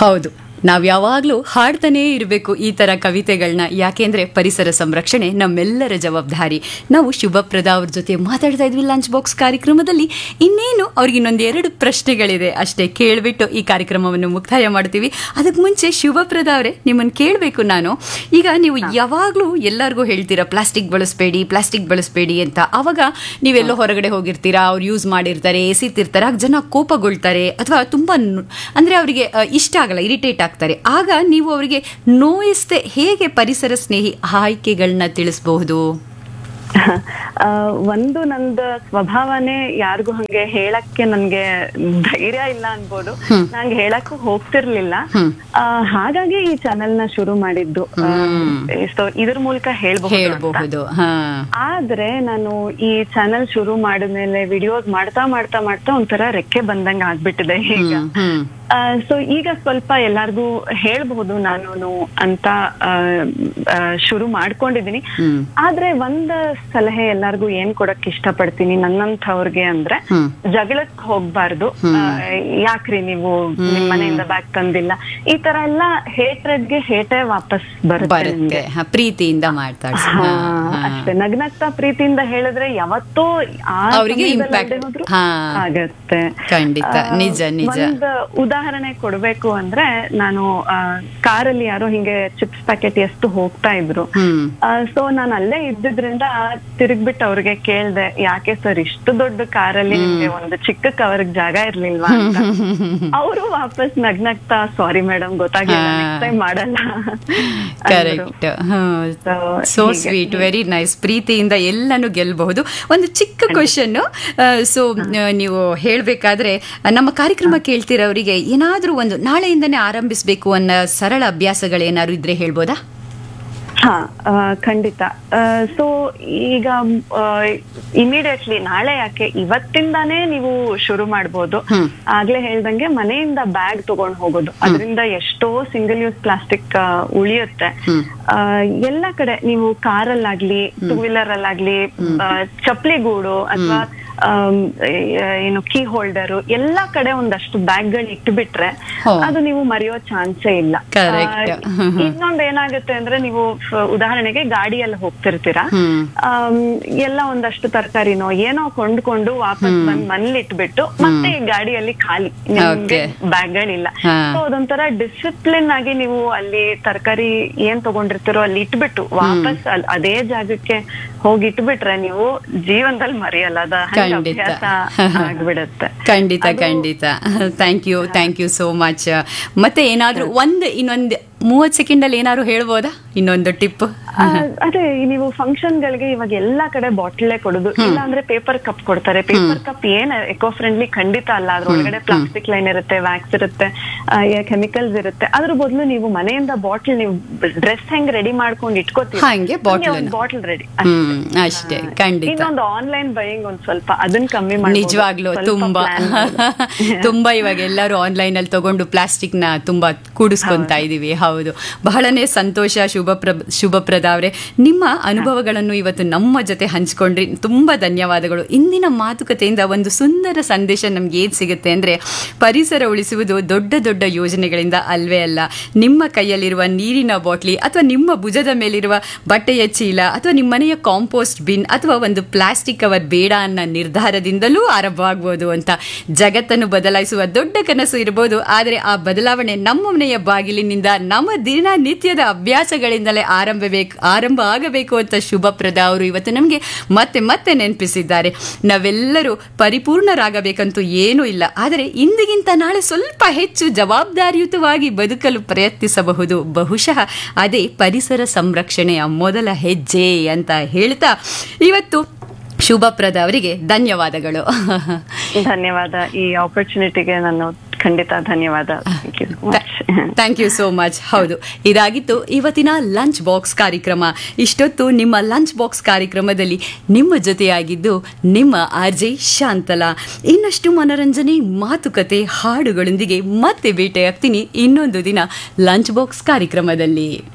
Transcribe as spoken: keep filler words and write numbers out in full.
ಹೌದು, ನಾವು ಯಾವಾಗಲೂ ಹಾಡ್ತಾನೇ ಇರಬೇಕು ಈ ಥರ ಕವಿತೆಗಳನ್ನ. ಯಾಕೆಂದರೆ ಪರಿಸರ ಸಂರಕ್ಷಣೆ ನಮ್ಮೆಲ್ಲರ ಜವಾಬ್ದಾರಿ. ನಾವು ಶುಭಪ್ರದ ಅವ್ರ ಜೊತೆ ಮಾತಾಡ್ತಾ ಇದ್ವಿ ಲಂಚ್ ಬಾಕ್ಸ್ ಕಾರ್ಯಕ್ರಮದಲ್ಲಿ. ಇನ್ನೇನು ಅವ್ರಿಗೆ ಇನ್ನೊಂದು ಎರಡು ಪ್ರಶ್ನೆಗಳಿದೆ ಅಷ್ಟೇ, ಕೇಳಿಬಿಟ್ಟು ಈ ಕಾರ್ಯಕ್ರಮವನ್ನು ಮುಕ್ತಾಯ ಮಾಡ್ತೀವಿ. ಅದಕ್ಕೆ ಮುಂಚೆ ಶುಭಪ್ರದ ಅವರೇ, ನಿಮ್ಮನ್ನು ಕೇಳಬೇಕು ನಾನು. ಈಗ ನೀವು ಯಾವಾಗಲೂ ಎಲ್ಲರಿಗೂ ಹೇಳ್ತೀರಾ ಪ್ಲಾಸ್ಟಿಕ್ ಬಳಸಬೇಡಿ ಪ್ಲಾಸ್ಟಿಕ್ ಬಳಸಬೇಡಿ ಅಂತ. ಆವಾಗ ನೀವೆಲ್ಲೋ ಹೊರಗಡೆ ಹೋಗಿರ್ತೀರಾ, ಅವ್ರು ಯೂಸ್ ಮಾಡಿರ್ತಾರೆ, ಎಸಿತಿರ್ತಾರೆ, ಆಗ ಜನ ಕೋಪಗೊಳ್ತಾರೆ ಅಥವಾ ತುಂಬ ಅಂದರೆ ಅವರಿಗೆ ಇಷ್ಟ ಆಗಲ್ಲ, ಇರಿಟೇಟ್ ಆಗ್ತಾರೆ. ಆಗ ನೀವು ಅವರಿಗೆ ನೋಯಿಸದೆ ಹೇಗೆ ಪರಿಸರ ಸ್ನೇಹಿ ಆಯ್ಕೆಗಳನ್ನ ತಿಳಿಸಬಹುದು? ಒಂದು ನಂದು ಸ್ವಭಾವನೇ ಯಾರಿಗೂ ಹಂಗೆ ಹೇಳಕ್ಕೆ ನನ್ಗೆ ಧೈರ್ಯ ಇಲ್ಲ ಅನ್ಬೋದು. ನಂಗೆ ಹೇಳಕ್ಕೂ ಹೋಗ್ತಿರ್ಲಿಲ್ಲ. ಹಾಗಾಗಿ ಈ ಚಾನೆಲ್ ನ ಶುರು ಮಾಡಿದ್ದು. ಸೊ ಇದ್ರ ಮೂಲಕ ಹೇಳ್ಬಹುದು. ಆದ್ರೆ ನಾನು ಈ ಚಾನೆಲ್ ಶುರು ಮಾಡಿದ್ಮೇಲೆ ವಿಡಿಯೋಸ್ ಮಾಡ್ತಾ ಮಾಡ್ತಾ ಮಾಡ್ತಾ ಒಂಥರ ರೆಕ್ಕೆ ಬಂದಂಗ ಆಗ್ಬಿಟ್ಟಿದೆ ಈಗ. ಸೊ ಈಗ ಸ್ವಲ್ಪ ಎಲ್ಲಾರ್ಗು ಹೇಳ್ಬಹುದು ನಾನು ಅಂತ ಶುರು ಮಾಡ್ಕೊಂಡಿದೀನಿ. ಆದ್ರೆ ಒಂದ್ ಸಲಹೆ ಎಲ್ಲಾರ್ಗು ಏನ್ ಕೊಡಕ್ ಇಷ್ಟ ಪಡ್ತೀನಿ ನನ್ನಂಥವ್ರಿಗೆ ಅಂದ್ರೆ, ಜಗಳಕ್ ಹೋಗ್ಬಾರ್ದು. ಯಾಕ್ರಿ ನೀವು ನಿಮ್ ಮನೆಯಿಂದ ಬ್ಯಾಗ್ ತಂದಿಲ್ಲ, ಈ ತರ ಎಲ್ಲಾ ಹೇಟ್ರೆಡ್ಗೆ ಹೇಟೇ ವಾಪಸ್ ಬರುತ್ತೆ. ಪ್ರೀತಿಯಿಂದ ಮಾಡ್ತಾರೆ ಅಷ್ಟೇ, ನಗ್ನಗ್ತಾ ಪ್ರೀತಿಯಿಂದ ಹೇಳಿದ್ರೆ ಯಾವತ್ತೋ ಆಗತ್ತೆ. ಖಂಡಿತ, ನಿಜ ನಿಜ. ಉದಾಹರಣೆ ಕೊಡ್ಬೇಕು ಅಂದ್ರೆ, ನಾನು ಕಾರಲ್ಲಿ ಯಾರೋ ಹಿಂಗೆ ಚಿಪ್ಸ್ ಪ್ಯಾಕೆಟ್ ಎಷ್ಟು ಹೋಗ್ತಾ ಇದ್ರು. ಸೊ ನಾನು ಅಲ್ಲೇ ಇದ್ದಿದ್ರಿಂದ ತಿರುಗ್ಬಿಟ್ಟು ಅವ್ರಿಗೆ ಕೇಳ್ದೆ, ಯಾಕೆ ಸರ್ ಇಷ್ಟು ದೊಡ್ಡ ಕಾರಲ್ಲಿ ನಿಮ್ಗೆ ಒಂದು ಚಿಕ್ಕ ಕವರ್ಗ್ ಜಾಗ ಇರ್ಲಿಲ್ವಾ ಅಂತ. ಅವರು ವಾಪಸ್ ನಗ್ನಗ್ತಾ, ಸಾರಿ ಮೇಡಮ್ ಗೊತ್ತಾಗಿಲ್ಲ, ನೆಕ್ಸ್ಟ್ ಟೈಮ್ ಮಾಡಲ್ಲ. Correct. So sweet, very nice. ಪ್ರೀತಿಯಿಂದ ಎಲ್ಲಾನು ಗೆಲ್ಲಬಹುದು. ಒಂದು ಚಿಕ್ಕ ಕ್ವಶನ್. ಸೊ ನೀವು ಹೇಳ್ಬೇಕಾದ್ರೆ ನಮ್ಮ ಕಾರ್ಯಕ್ರಮ ಕೇಳ್ತಿರೋರಿಗೆ ಏನಾದ್ರೂ ಒಂದು ನಾಳೆಯಿಂದನೇ ಆರಂಭಿಸಬೇಕು ಅನ್ನೋ ಸರಳ ಅಭ್ಯಾಸಗಳೇನಾದ್ರು ಇದ್ರೆ ಹೇಳ್ಬೋದಾ? ಹಾ, ಖಂಡಿತ. ಸೊ ಈಗ ಇಮಿಡಿಯೇಟ್ಲಿ ನಾಳೆ ಯಾಕೆ, ಇವತ್ತಿಂದಾನೇ ನೀವು ಶುರು ಮಾಡ್ಬೋದು. ಆಗ್ಲೇ ಹೇಳ್ದಂಗೆ ಮನೆಯಿಂದ ಬ್ಯಾಗ್ ತಗೊಂಡ್ ಹೋಗೋದು, ಅದರಿಂದ ಎಷ್ಟೋ ಸಿಂಗಲ್ ಯೂಸ್ ಪ್ಲಾಸ್ಟಿಕ್ ಉಳಿಯುತ್ತೆ. ಎಲ್ಲ ಕಡೆ ನೀವು ಕಾರಲ್ಲಾಗ್ಲಿ, ಟೂ ವೀಲರ್ ಅಲ್ಲಾಗ್ಲಿ, ಚಪ್ಪಲಿ ಗೂಡು ಅಥವಾ ಏನು ಕೀ ಹೋಲ್ಡರು, ಎಲ್ಲಾ ಕಡೆ ಒಂದಷ್ಟು ಬ್ಯಾಗ್ ಗಳು ಇಟ್ಬಿಟ್ರೆ ಅದು ನೀವು ಮರೆಯೋ ಚಾನ್ಸೇ ಇಲ್ಲ. ಇನ್ನೊಂದ್ ಏನಾಗುತ್ತೆ ಅಂದ್ರೆ, ನೀವು ಉದಾಹರಣೆಗೆ ಗಾಡಿಯಲ್ಲಿ ಹೋಗ್ತಿರ್ತೀರಾ, ಎಲ್ಲ ಒಂದಷ್ಟು ತರಕಾರಿನೋ ಏನೋ ಕೊಂಡ್ಕೊಂಡು ವಾಪಸ್ ಬಂದ್ ಮನೇಲಿ ಇಟ್ಬಿಟ್ಟು ಮತ್ತೆ ಈ ಗಾಡಿಯಲ್ಲಿ ಖಾಲಿ, ನಿಮ್ಗೆ ಬ್ಯಾಗ್ ಗಳಿಲ್ಲ. ಸೊ ಅದೊಂಥರ ಡಿಸಿಪ್ಲಿನ್ ಆಗಿ ನೀವು ಅಲ್ಲಿ ತರಕಾರಿ ಏನ್ ತಗೊಂಡಿರ್ತೀರೋ ಅಲ್ಲಿ ಇಟ್ಬಿಟ್ಟು ವಾಪಸ್ ಅದೇ ಜಾಗಕ್ಕೆ ಹೋಗಿ ಇಟ್ಬಿಟ್ರೆ ನೀವು ಜೀವನದಲ್ಲಿ ಮರೆಯಲ್ಲ. ಅದ ಆಗ್ಬಿಡತ್ತೆ. ಖಂಡಿತ ಖಂಡಿತ. Thank you, thank you so much. ಮತ್ತೆ ಏನಾದ್ರು ಒಂದು ಇನ್ನೊಂದು ಮೂವತ್ ಸೆಕೆಂಡ್ ಅಲ್ಲಿ ಏನಾದ್ರು ಹೇಳ್ಬೋದಾ ಇನ್ನೊಂದು ಟಿಪ್? ಅದೇ, ನೀವು ಫಂಕ್ಷನ್ ಗಳಿಗೆ ಇವಾಗ ಎಲ್ಲಾ ಕಡೆ ಬಾಟಲ್ ಕೊಡೋದು, ಇಲ್ಲ ಅಂದ್ರೆ ಪೇಪರ್ ಕಪ್ ಕೊಡ್ತಾರೆ. ಪೇಪರ್ ಕಪ್ ಏನ್ ಎಕೋ ಫ್ರೆಂಡ್ಲಿ ಖಂಡಿತ ಅಲ್ಲ. ಅದ್ರ ಒಳಗಡೆ ಪ್ಲಾಸ್ಟಿಕ್ ಲೈನ್ ಇರುತ್ತೆ, ವ್ಯಾಕ್ಸ್ ಇರುತ್ತೆ, ಕೆಮಿಕಲ್ಸ್ ಇರುತ್ತೆ. ಅದ್ರ ಬದಲು ನೀವು ಮನೆಯಿಂದ ಬಾಟಲ್, ನೀವು ಡ್ರೆಸ್ ಹೆಂಗ್ ರೆಡಿ ಮಾಡ್ಕೊಂಡು ಇಟ್ಕೋತೀವಿ ಹಂಗೆ ಬಾಟಲ್ ರೆಡಿ ಅಷ್ಟೇ. ಖಂಡಿತ. ಇನ್ನೊಂದು ಆನ್ಲೈನ್ ಬೈಯಿಂಗ್ ಒಂದ್ ಸ್ವಲ್ಪ ಅದನ್ನ ಕಮ್ಮಿ ಮಾಡಿ. ನಿಜವಾಗ್ಲೂ ತುಂಬಾ ತುಂಬಾ ಇವಾಗ ಎಲ್ಲರೂ ಆನ್ಲೈನ್ ಅಲ್ಲಿ ತಗೊಂಡು ಪ್ಲಾಸ್ಟಿಕ್ ನ ತುಂಬಾ ಕೂಡಿಸ್ಕೊಂತಾ ಇದೀವಿ. ಹೌದು, ಬಹಳನೇ ಸಂತೋಷ ಶುಭಪ್ರ ಶುಭಪ್ರದ ಅವರೇ. ನಿಮ್ಮ ಅನುಭವಗಳನ್ನು ಇವತ್ತು ನಮ್ಮ ಜೊತೆ ಹಂಚ್ಕೊಂಡ್ರಿ, ತುಂಬಾ ಧನ್ಯವಾದಗಳು. ಇಂದಿನ ಮಾತುಕತೆಯಿಂದ ಒಂದು ಸುಂದರ ಸಂದೇಶ ನಮ್ಗೆ ಏನ್ ಸಿಗುತ್ತೆ ಅಂದ್ರೆ, ಪರಿಸರ ಉಳಿಸುವುದು ದೊಡ್ಡ ದೊಡ್ಡ ಯೋಜನೆಗಳಿಂದ ಅಲ್ವೇ ಅಲ್ಲ, ನಿಮ್ಮ ಕೈಯಲ್ಲಿರುವ ನೀರಿನ ಬಾಟ್ಲಿ ಅಥವಾ ನಿಮ್ಮ ಭುಜದ ಮೇಲಿರುವ ಬಟ್ಟೆಯ ಚೀಲ ಅಥವಾ ನಿಮ್ಮ ಮನೆಯ ಕಾಂಪೋಸ್ಟ್ ಬಿನ್ ಅಥವಾ ಒಂದು ಪ್ಲಾಸ್ಟಿಕ್ ಕವರ್ ಬೇಡ ಅನ್ನೋ ನಿರ್ಧಾರದಿಂದಲೂ ಆರಂಭವಾಗಬಹುದು ಅಂತ. ಜಗತ್ತನ್ನು ಬದಲಾಯಿಸುವ ದೊಡ್ಡ ಕನಸು ಇರಬಹುದು, ಆದರೆ ಆ ಬದಲಾವಣೆ ನಮ್ಮ ಮನೆಯ ಬಾಗಿಲಿನಿಂದ, ನಮ್ಮ ದಿನನಿತ್ಯದ ಅಭ್ಯಾಸಗಳಿಂದಲೇ ಆರಂಭಬೇಕು ಆರಂಭ ಆಗಬೇಕು ಅಂತ ಶುಭಪ್ರದ ಅವರು ಇವತ್ತು ನಮಗೆ ಮತ್ತೆ ಮತ್ತೆ ನೆನಪಿಸಿದ್ದಾರೆ. ನಾವೆಲ್ಲರೂ ಪರಿಪೂರ್ಣರಾಗಬೇಕಂತೂ ಏನೂ ಇಲ್ಲ, ಆದರೆ ಇಂದಿಗಿಂತ ನಾಳೆ ಸ್ವಲ್ಪ ಹೆಚ್ಚು ಜವಾಬ್ದಾರಿಯುತವಾಗಿ ಬದುಕಲು ಪ್ರಯತ್ನಿಸಬಹುದು. ಬಹುಶಃ ಅದೇ ಪರಿಸರ ಸಂರಕ್ಷಣೆಯ ಮೊದಲ ಹೆಜ್ಜೆ ಅಂತ ಹೇಳ್ತಾ ಇವತ್ತು ಶುಭಪ್ರದ ಅವರಿಗೆ ಧನ್ಯವಾದಗಳು. ಧನ್ಯವಾದ. ಈ ಆಪರ್ಚುನಿಟಿಗೆ ನಾನು ಖಂಡಿತ ಧನ್ಯವಾದ. Thank you so much. ಹೌದು, ಇದಾಗಿತ್ತು ಇವತ್ತಿನ ಲಂಚ್ ಬಾಕ್ಸ್ ಕಾರ್ಯಕ್ರಮ. ಇಷ್ಟೊತ್ತು ನಿಮ್ಮ ಲಂಚ್ ಬಾಕ್ಸ್ ಕಾರ್ಯಕ್ರಮದಲ್ಲಿ ನಿಮ್ಮ ಜೊತೆಯಾಗಿದ್ದು ನಿಮ್ಮ ಆರ್ ಜೆ ಶಾಂತಲಾ. ಇನ್ನಷ್ಟು ಮನರಂಜನೆ, ಮಾತುಕತೆ, ಹಾಡುಗಳೊಂದಿಗೆ ಮತ್ತೆ ಭೇಟಿಯಾಗ್ತೀನಿ ಇನ್ನೊಂದು ದಿನ ಲಂಚ್ ಬಾಕ್ಸ್ ಕಾರ್ಯಕ್ರಮದಲ್ಲಿ.